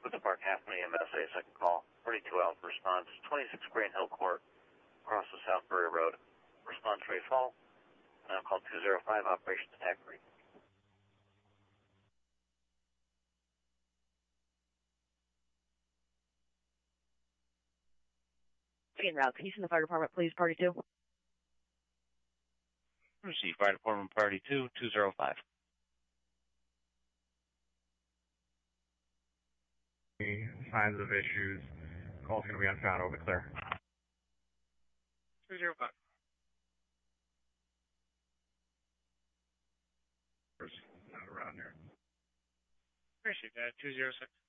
Woods Park, half million MSA, second call. 42 Alpha response, 26 Green Hill Court, across the Southbury Road. Response rate fall. Now call 205, Operations Attack 3. En route. Can you send the fire department, please, party 2? Receive fire department party 2, 205. Signs of issues. Call's going to be unfound. Over, clear. 205. Not around here. Appreciate that. 206.